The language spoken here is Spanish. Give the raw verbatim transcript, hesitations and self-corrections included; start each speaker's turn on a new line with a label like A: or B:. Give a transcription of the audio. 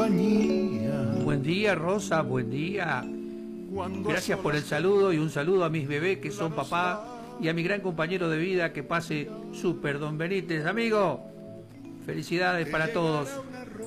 A: compañía.
B: Buen día, Rosa, buen día. Gracias por el saludo y un saludo a mis bebés que son papá y a mi gran compañero de vida. Que pase súper, don Benítez. Amigo, felicidades para todos.